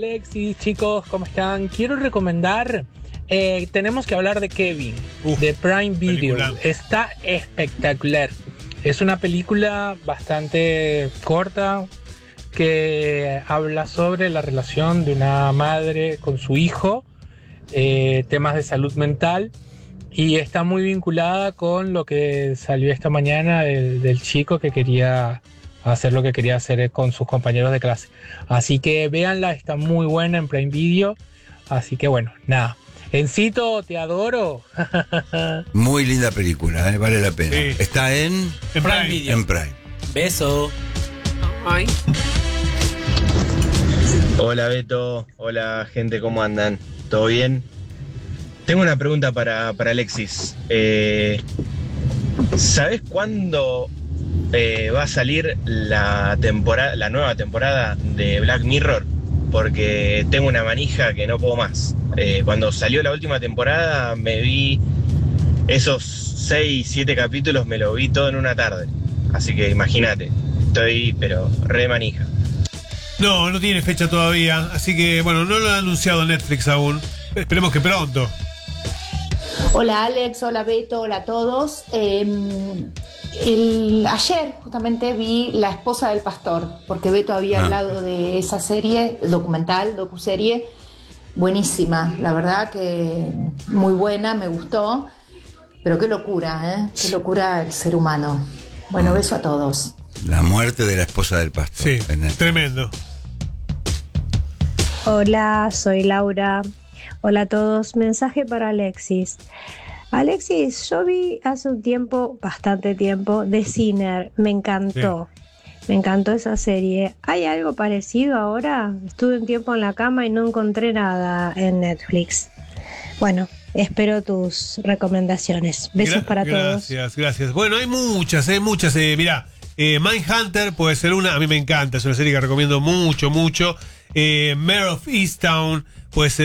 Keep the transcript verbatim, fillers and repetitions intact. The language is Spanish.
Alexis, chicos, ¿cómo están? Quiero recomendar, eh, tenemos que hablar de Kevin, Uf, de Prime Video. Película. Está espectacular. Es una película bastante corta que habla sobre la relación de una madre con su hijo, eh, temas de salud mental, y está muy vinculada con lo que salió esta mañana del, del chico que quería hacer lo que quería hacer con sus compañeros de clase. Así que véanla, está muy buena en Prime Video. Así que bueno, nada. Encito, te adoro. Muy linda película, ¿eh? Vale la pena. Sí. Está en, en Prime Video. En Prime. Beso. Ay. Hola Beto, hola gente, ¿cómo andan? ¿Todo bien? Tengo una pregunta para, para Alexis. Eh, ¿Sabes cuándo eh, va a salir la temporada, la nueva temporada de Black Mirror? Porque tengo una manija que no puedo más. Eh, cuando salió la última temporada me vi esos seis, siete capítulos, me lo vi todo en una tarde. Así que imagínate, estoy pero re manija. No, no tiene fecha todavía, así que bueno, no lo ha anunciado Netflix aún. Esperemos que pronto. Hola Alex, hola Beto, hola a todos. Eh, el, ayer justamente vi La esposa del pastor, porque Beto había ah. hablado de esa serie, documental, docuserie, buenísima, la verdad que muy buena, me gustó, pero qué locura, ¿eh? Qué locura el ser humano. Bueno, beso a todos. La muerte de la esposa del pastor. Sí, tremendo. Hola, soy Laura. Hola a todos. Mensaje para Alexis. Alexis, yo vi hace un tiempo, bastante tiempo, The Sinner. Me encantó. Sí. Me encantó esa serie. ¿Hay algo parecido ahora? Estuve un tiempo en la cama y no encontré nada en Netflix. Bueno, espero tus recomendaciones. Besos Gra- para gracias, todos. Gracias, gracias. Bueno, hay muchas, hay muchas. Eh, mirá, eh, Mindhunter puede ser una. A mí me encanta. Es una serie que recomiendo mucho, mucho. Eh, Mare of Easttown puede ser